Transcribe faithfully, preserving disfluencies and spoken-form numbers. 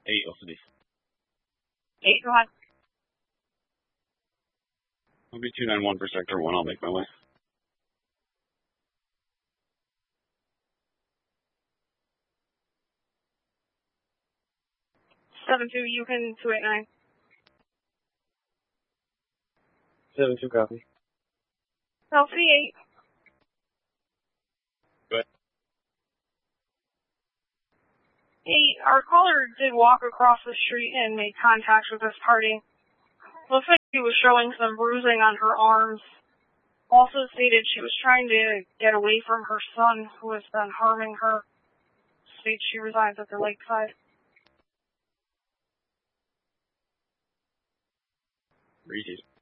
Eight off of this. Eight, go ahead. I'll be two nine one for sector one. I'll make my way. Seven two, you can two eight nine. Seven two, copy. L C eight. Go ahead. Hey, our caller did walk across the street and make contact with this party. Looks like she was showing some bruising on her arms. Also stated she was trying to get away from her son, who has been harming her. States she resides at the lakeside. Read it.